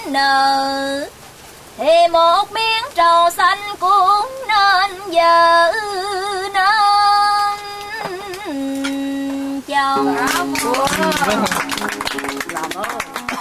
nợ thì một miếng trầu xanh cũng nên vợ nên chồng.